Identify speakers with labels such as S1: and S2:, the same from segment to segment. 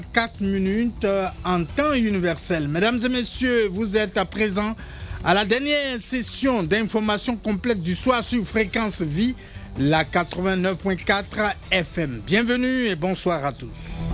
S1: 4 minutes en temps universel. Mesdames et messieurs, vous êtes à présent à la dernière session d'information complète du soir sur Fréquence Vie, la 89.4 FM. Bienvenue et bonsoir à tous.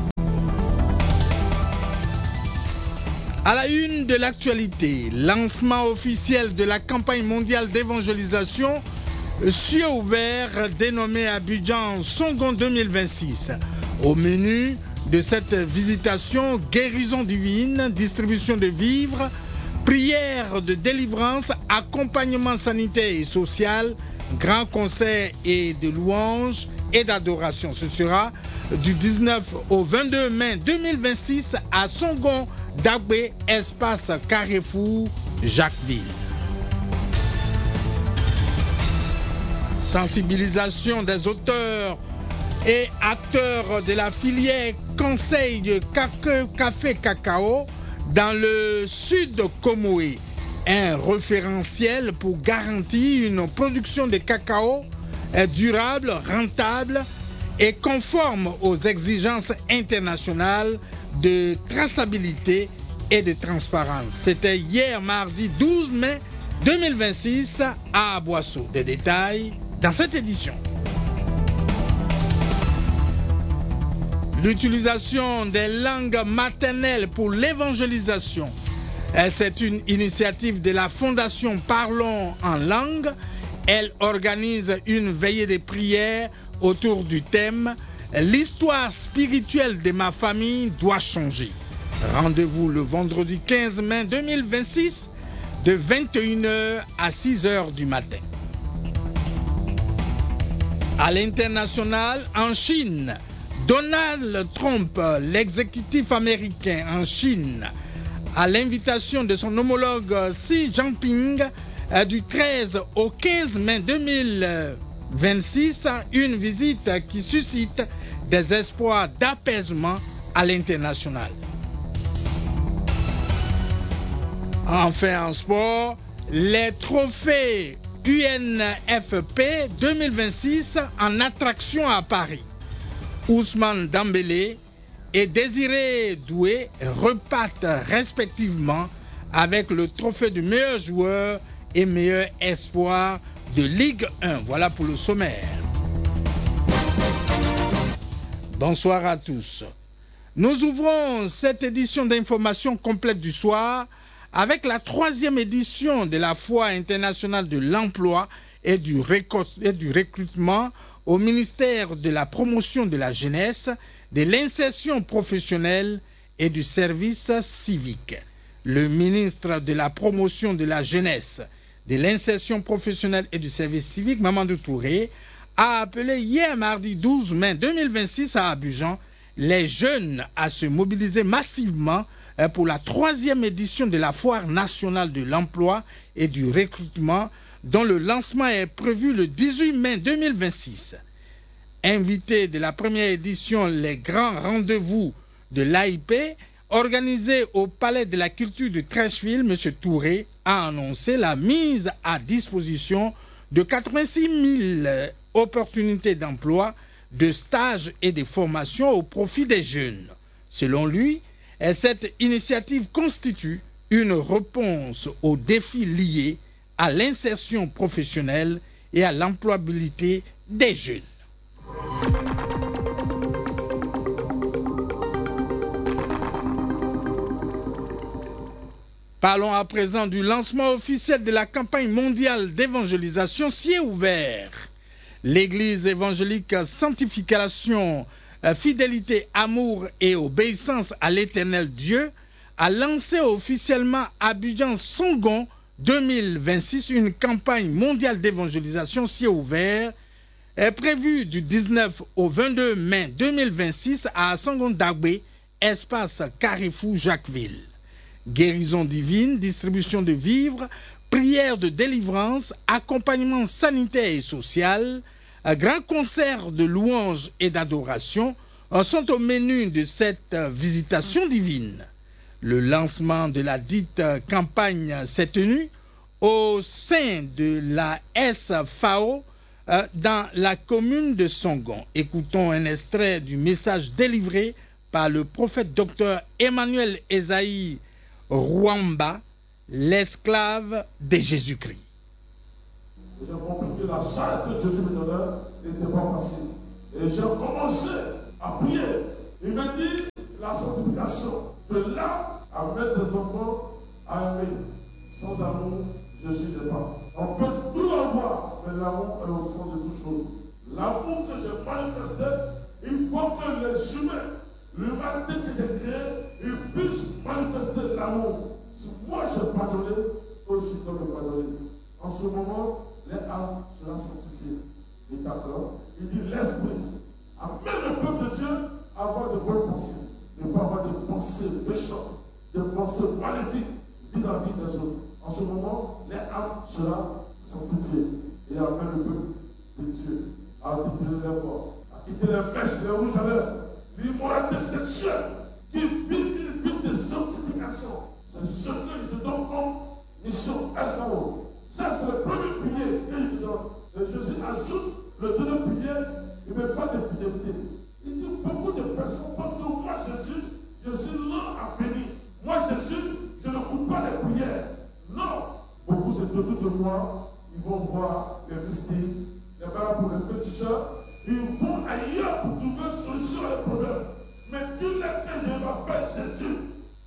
S1: À la une de l'actualité, lancement officiel de la campagne mondiale d'évangélisation Cieux ouvert dénommée Abidjan Songon 2026. Au menu de cette visitation, guérison divine, distribution de vivres, prière de délivrance, accompagnement sanitaire et social, grand concert et de louanges et d'adoration. Ce sera du 19 au 22 mai 2026 à Songon Dagbe, espace Carrefour, Jacquesville. Sensibilisation des auteurs et acteurs de la filière conseil de café cacao dans le sud de Comoé. Un référentiel pour garantir une production de cacao durable, rentable et conforme aux exigences internationales de traçabilité et de transparence. C'était hier mardi 12 mai 2026 à Boisseau. Des détails dans cette édition. L'utilisation des langues maternelles pour l'évangélisation. C'est une initiative de la Fondation Parlons en langue. Elle organise une veillée de prières autour du thème « L'histoire spirituelle de ma famille doit changer ». Rendez-vous le vendredi 15 mai 2026 de 21h à 6h du matin. À l'international, en Chine, Donald Trump, l'exécutif américain en Chine, à l'invitation de son homologue Xi Jinping, du 13 au 15 mai 2026, une visite qui suscite des espoirs d'apaisement à l'international. Enfin, en sport, les trophées UNFP 2026 en attraction à Paris. Ousmane Dembélé et Désiré Doué repartent respectivement avec le trophée du meilleur joueur et meilleur espoir de Ligue 1. Voilà pour le sommaire. Bonsoir à tous. Nous ouvrons cette édition d'information complète du soir avec la 3e édition de la Foire internationale de l'emploi et du recrutement au ministère de la promotion de la jeunesse, de l'insertion professionnelle et du service civique. Le ministre de la promotion de la jeunesse, de l'insertion professionnelle et du service civique, Mamadou Touré, a appelé hier mardi 12 mai 2026 à Abidjan les jeunes à se mobiliser massivement pour la 3e édition de la Foire nationale de l'emploi et du recrutement dont le lancement est prévu le 18 mai 2026. Invité de la première édition, les grands rendez-vous de l'AIP, organisé au Palais de la Culture de Treichville, M. Touré a annoncé la mise à disposition de 86 000 opportunités d'emploi, de stages et de formations au profit des jeunes. Selon lui, cette initiative constitue une réponse aux défis liés à l'insertion professionnelle et à l'employabilité des jeunes. Parlons à présent du lancement officiel de la campagne mondiale d'évangélisation Cieux ouvert. L'Église évangélique Sanctification, Fidélité, Amour et Obéissance à l'Éternel Dieu a lancé officiellement Abidjan Songon 2026 une campagne mondiale d'évangélisation Cieux ouvert prévue du 19 au 22 mai 2026 à Songon Dagbe, espace Carrefour Jacquesville. Guérison divine, distribution de vivres, prière de délivrance, accompagnement sanitaire et social, grand concert de louanges et d'adoration sont au menu de cette visitation divine. Le lancement de la dite campagne s'est tenu au sein de la SFAO dans la commune de Songon. Écoutons un extrait du message délivré par le prophète docteur Emmanuel Esaïe Rwamba, l'esclave de Jésus-Christ.
S2: J'ai compris que la charge que Jésus me donnait n'était pas facile. Et j'ai commencé à prier. Il m'a dit la sanctification de l'âme à mettre des enfants à aimer. Sans amour, Jésus n'est pas. On peut tout avoir, mais l'amour est au centre de toute chose. L'amour que j'ai manifesté, il faut que les humains, l'humanité que j'ai créée, ils puissent manifester l'amour. Si moi j'ai pardonné, eux aussi doivent me pardonner. En ce moment, les âmes seront sanctifiées. Il est d'accord. Il dit l'esprit. Amène le peuple de Dieu à avoir de bonnes pensées. Ne pas avoir de pensées méchantes, de pensées maléfiques vis-à-vis des autres. En ce moment, les âmes seront sanctifiées. Et amène le peuple de Dieu à quitter les voies, à quitter les mèches, les rouges à lèvres, l'immoralité sexuelle, qui vit une vie de sanctification. C'est ce que je te donne comme mission extraordinaire. Ça, c'est le premier pilier que je te donne. Et Jésus ajoute le deuxième pilier, il ne met pas de fidélité. Il dit beaucoup de personnes parce que moi, Jésus, je suis l'un à bénir. Moi, Jésus, je ne coûte pas les prières. Non. Beaucoup se doutent de moi, ils vont voir les mystiques, les balles pour les petits chats, ils vont ailleurs pour trouver une solution à les problèmes. Mais Dieu n'est que je m'appelle Jésus.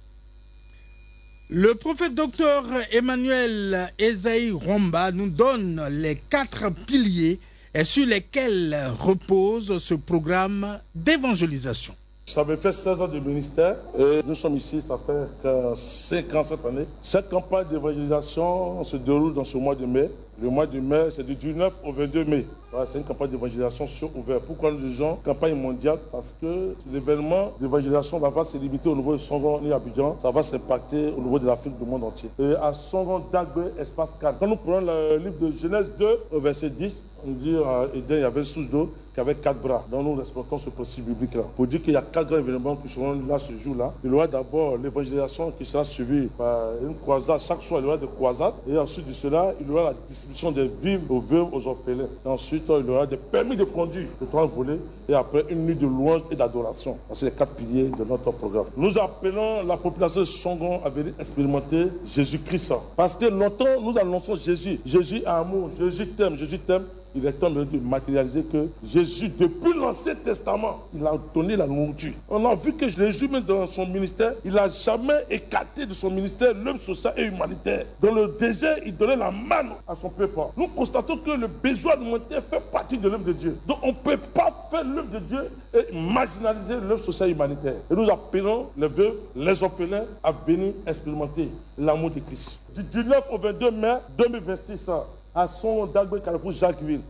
S1: Le prophète docteur Emmanuel Esaïe Rwamba nous donne les 4 piliers sur lesquels repose ce programme d'évangélisation.
S2: Ça me fait 16 ans de ministère et nous sommes ici, ça fait 5 ans cette année. Cette campagne d'évangélisation se déroule dans ce mois de mai. Le mois de mai, c'est du 19 au 22 mai. Voilà, c'est une campagne d'évangélisation sur ouvert. Pourquoi nous disons campagne mondiale? Parce que l'événement d'évangélisation va pas se limiter au niveau de Songon ni Abidjan, ça va s'impacter au niveau de l'Afrique, du monde entier. Et à Songon, Dagbe, Espace Cannes. Quand nous prenons le livre de Genèse 2 au verset 10, on dit à Éden, il y avait une source d'eau qui avait 4 bras. Donc nous respectons ce principe biblique-là. Pour dire qu'il y a 4 grands événements qui seront là ce jour-là. Il y aura d'abord l'évangélisation qui sera suivie par une croisade. Chaque soir, il y aura des croisades. Et ensuite de cela, il y aura la distribution des vivres aux veuves, aux orphelins. Et ensuite, il y aura des permis de conduire, de 30 volets. Et après, une nuit de louange et d'adoration. C'est les 4 piliers de notre programme. Nous appelons la population de Songon à venir expérimenter Jésus-Christ. Parce que longtemps, nous annonçons Jésus. Jésus a amour, Jésus t'aime, Jésus t'aime. Il est temps de matérialiser que Jésus, depuis l'Ancien Testament, il a donné la nourriture. On a vu que Jésus, même dans son ministère, il n'a jamais écarté de son ministère l'œuvre sociale et humanitaire. Dans le désert, il donnait la manne à son peuple. Nous constatons que le besoin humanitaire fait partie de l'œuvre de Dieu. Donc on ne peut pas faire l'œuvre de Dieu et marginaliser l'œuvre sociale et humanitaire. Et nous appelons les veuves, les orphelins à venir expérimenter l'amour de Christ. Du 19 au 22 mai 2026, à son d'Albert Carrefour Jacquesville.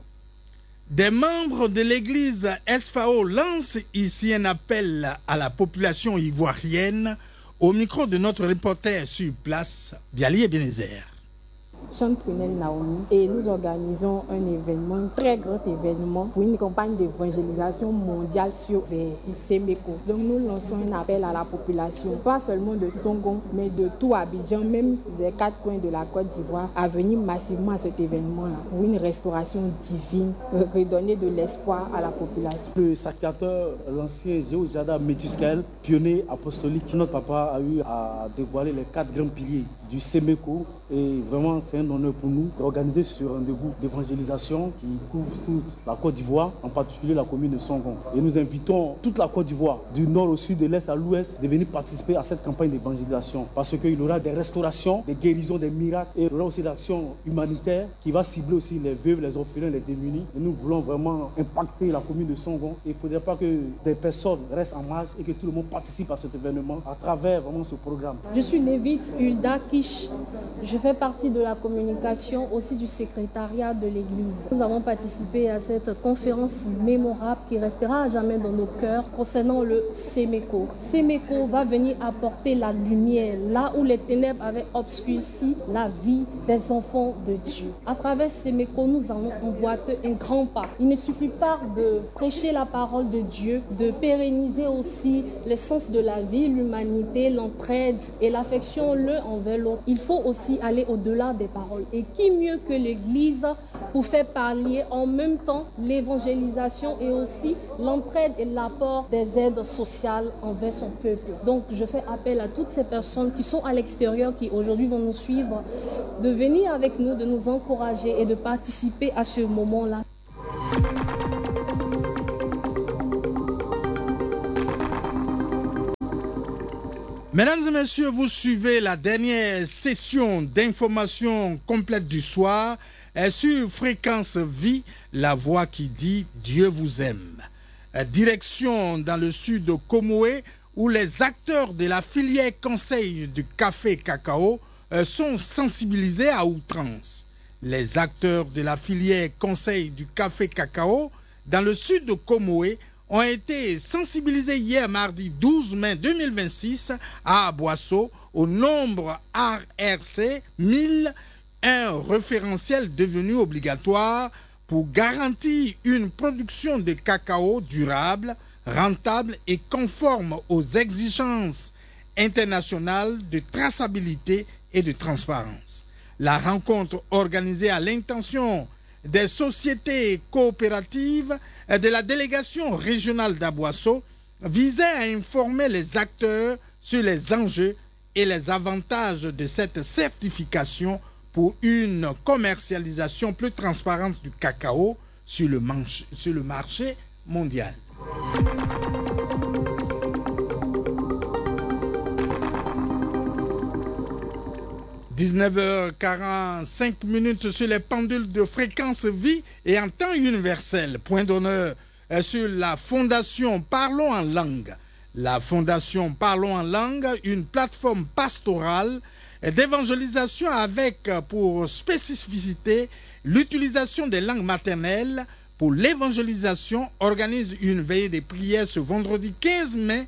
S1: Des membres de l'église SFAO lancent ici un appel à la population ivoirienne au micro de notre reporter sur place, Biali Ebenezer.
S3: Chante Prunelle Naomi et nous organisons un événement, un très grand événement pour une campagne d'évangélisation mondiale sur les Semeko. Donc nous lançons un appel à la population, pas seulement de Songon, mais de tout Abidjan, même des 4 coins de la Côte d'Ivoire, à venir massivement à cet événement-là pour une restauration divine, redonner de l'espoir à la population.
S4: Le sacrificateur, l'ancien Jéhojada Métuscaël, pionnier apostolique, notre papa a eu à dévoiler les 4 grands piliers du Semeko et vraiment c'est un honneur pour nous d'organiser ce rendez-vous d'évangélisation qui couvre toute la Côte d'Ivoire, en particulier la commune de Songon. Et nous invitons toute la Côte d'Ivoire, du nord au sud, de l'est à l'ouest, de venir participer à cette campagne d'évangélisation parce qu'il y aura des restaurations, des guérisons, des miracles et il y aura aussi d'actions humanitaires qui va cibler aussi les veuves, les orphelins, les démunis. Et nous voulons vraiment impacter la commune de Songon. Il ne faudrait pas que des personnes restent en marge et que tout le monde participe à cet événement à travers vraiment ce programme.
S5: Je suis Lévite Hulda Kish. Je fais partie de la communication, aussi du secrétariat de l'Église. Nous avons participé à cette conférence mémorable qui restera à jamais dans nos cœurs concernant le Semeko. Semeko va venir apporter la lumière là où les ténèbres avaient obscurci la vie des enfants de Dieu. À travers Semeko, nous allons emboîter un grand pas. Il ne suffit pas de prêcher la parole de Dieu, de pérenniser aussi l'essence de la vie, l'humanité, l'entraide et l'affection l'un envers l'autre. Il faut aussi aller au-delà des paroles. Et qui mieux que l'Église pour faire parler en même temps l'évangélisation et aussi l'entraide et l'apport des aides sociales envers son peuple. Donc je fais appel à toutes ces personnes qui sont à l'extérieur, qui aujourd'hui vont nous suivre, de venir avec nous, de nous encourager et de participer à ce moment-là.
S1: Mesdames et messieurs, vous suivez la dernière session d'information complète du soir sur Fréquence Vie, la voix qui dit Dieu vous aime. Direction dans le sud de Comoé, où les acteurs de la filière conseil du café cacao sont sensibilisés à outrance. Les acteurs de la filière conseil du café cacao dans le sud de Comoé ont été sensibilisés hier mardi 12 mai 2026 à Aboissau au nombre ARC 1000, un référentiel devenu obligatoire pour garantir une production de cacao durable, rentable et conforme aux exigences internationales de traçabilité et de transparence. La rencontre organisée à l'intention des sociétés coopératives de la délégation régionale d'Aboissau visait à informer les acteurs sur les enjeux et les avantages de cette certification pour une commercialisation plus transparente du cacao sur le marché mondial. « 19h45 sur les pendules de Fréquence Vie et en temps universel. Point d'honneur sur la Fondation Parlons en langue. La Fondation Parlons en langue, une plateforme pastorale d'évangélisation avec pour spécificité l'utilisation des langues maternelles pour l'évangélisation, organise une veillée des prières ce vendredi 15 mai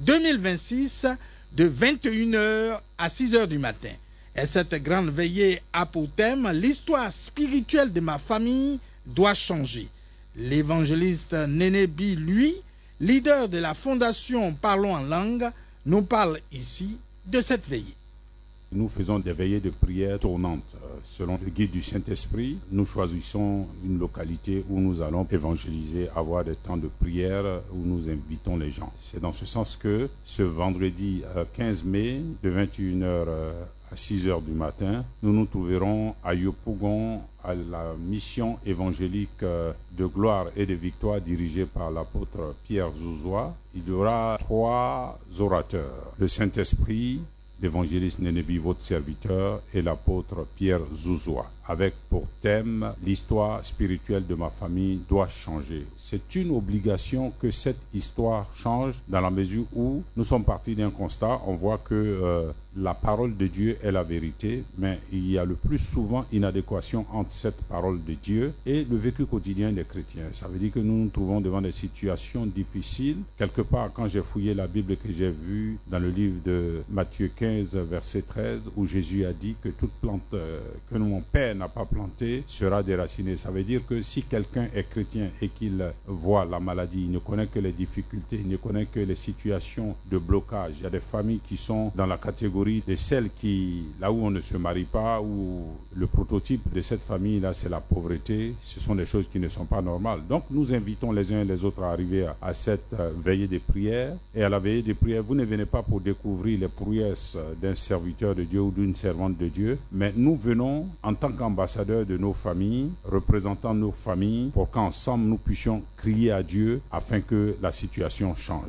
S1: 2026 de 21h à 6h du matin. Et cette grande veillée a pour thème « L'histoire spirituelle de ma famille doit changer ». L'évangéliste Nénébi, lui, leader de la Fondation Parlons en langue, nous parle ici de cette veillée.
S6: Nous faisons des veillées de prière tournantes. Selon le guide du Saint-Esprit, nous choisissons une localité où nous allons évangéliser, avoir des temps de prière où nous invitons les gens. C'est dans ce sens que ce vendredi 15 mai, de 21h à 6h du matin, nous nous trouverons à Yopougon, à la mission évangélique de gloire et de victoire dirigée par l'apôtre Pierre Zouzoua. Il y aura 3 orateurs, le Saint-Esprit, l'évangéliste Nénébi, votre serviteur, et l'apôtre Pierre Zouzoua, avec pour thème « L'histoire spirituelle de ma famille doit changer ». C'est une obligation que cette histoire change dans la mesure où nous sommes partis d'un constat. On voit que la parole de Dieu est la vérité, mais il y a le plus souvent une adéquation entre cette parole de Dieu et le vécu quotidien des chrétiens. Ça veut dire que nous nous trouvons devant des situations difficiles. Quelque part, quand j'ai fouillé la Bible et que j'ai vu dans le livre de Matthieu 15, verset 13, où Jésus a dit que toute plante que mon Père n'a pas plantée sera déracinée. Ça veut dire que si quelqu'un est chrétien et qu'il voit la maladie, il ne connaît que les difficultés, il ne connaît que les situations de blocage. Il y a des familles qui sont dans la catégorie de celles qui, là où on ne se marie pas, où le prototype de cette famille-là, c'est la pauvreté. Ce sont des choses qui ne sont pas normales. Donc, nous invitons les uns et les autres à arriver à cette veillée des prières. Et à la veillée des prières, vous ne venez pas pour découvrir les prouesses d'un serviteur de Dieu ou d'une servante de Dieu, mais nous venons en tant qu'ambassadeurs de nos familles, représentant nos familles, pour qu'ensemble nous puissions crier à Dieu afin que la situation change.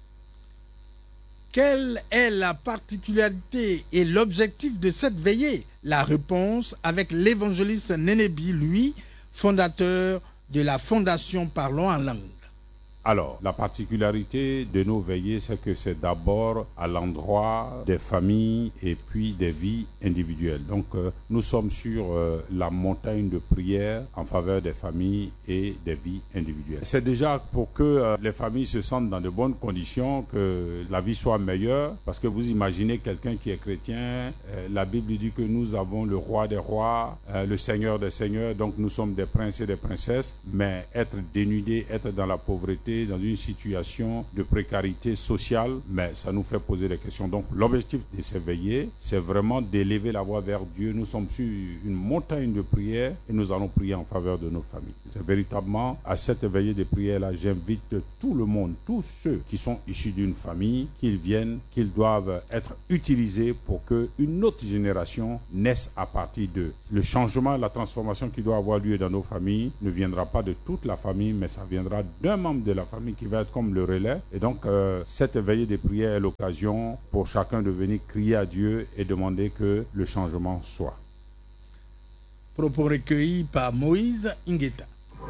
S1: Quelle est la particularité et l'objectif de cette veillée? La réponse avec l'évangéliste Nénébi, lui, fondateur de la Fondation Parlons en langue.
S6: Alors, la particularité de nos veillées, c'est que c'est d'abord à l'endroit des familles et puis des vies individuelles. Donc, nous sommes sur la montagne de prière en faveur des familles et des vies individuelles. C'est déjà pour que les familles se sentent dans de bonnes conditions, que la vie soit meilleure, parce que vous imaginez quelqu'un qui est chrétien, la Bible dit que nous avons le roi des rois, le seigneur des seigneurs, donc nous sommes des princes et des princesses, mais être dénudé, être dans la pauvreté, difficultés, dans une situation de précarité sociale, mais ça nous fait poser des questions. Donc l'objectif de ces veillées, c'est vraiment d'élever la voix vers Dieu. Nous sommes sur une montagne de prière et nous allons prier en faveur de nos familles. C'est véritablement à cette veillée de prière-là, j'invite tout le monde, tous ceux qui sont issus d'une famille, qu'ils viennent, qu'ils doivent être utilisés pour qu'une autre génération naisse à partir d'eux. Le changement, la transformation qui doit avoir lieu dans nos familles ne viendra pas de toute la famille, mais ça viendra d'un membre de la famille qui va être comme le relais. Et donc, cette veillée de prière est l'occasion pour chacun de venir crier à Dieu et demander que le changement soit.
S1: Propos recueillis par Moïse Ingeta.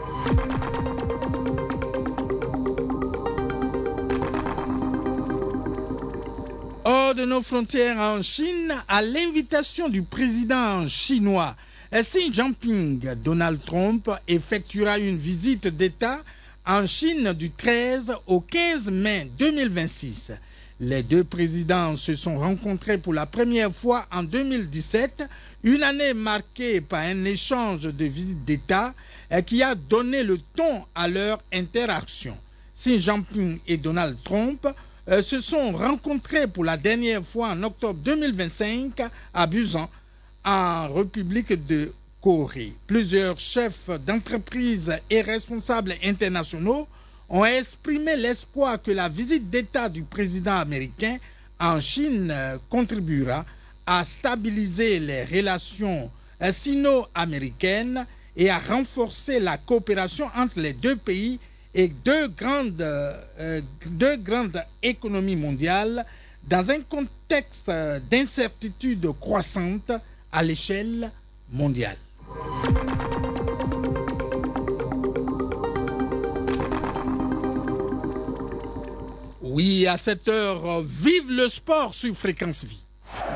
S1: Hors de nos frontières en Chine, à l'invitation du président chinois Xi Jinping, Donald Trump effectuera une visite d'État en Chine du 13 au 15 mai 2026. Les deux présidents se sont rencontrés pour la première fois en 2017, une année marquée par un échange de visites d'État qui a donné le ton à leur interaction. Xi Jinping et Donald Trump se sont rencontrés pour la dernière fois en octobre 2025 à Busan, en République de Corée. Plusieurs chefs d'entreprise et responsables internationaux ont exprimé l'espoir que la visite d'État du président américain en Chine contribuera à stabiliser les relations sino-américaines et à renforcer la coopération entre les deux pays et deux grandes économies mondiales dans un contexte d'incertitude croissante à l'échelle mondiale. Oui, à cette heure, vive le sport sur Fréquence Vie.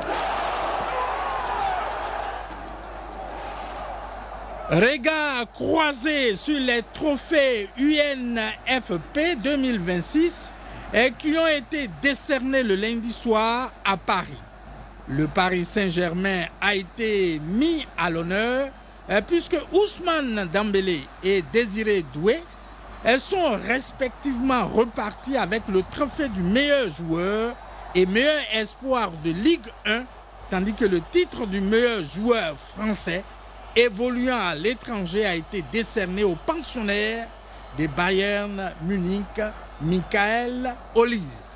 S1: Regard croisé sur les trophées UNFP 2026 qui ont été décernés le lundi soir à Paris. Le Paris Saint-Germain a été mis à l'honneur puisque Ousmane Dembélé et Désiré Doué sont respectivement repartis avec le trophée du meilleur joueur et meilleur espoir de Ligue 1, tandis que le titre du meilleur joueur français évoluant à l'étranger a été décerné au pensionnaire des Bayern Munich, Michael Olise.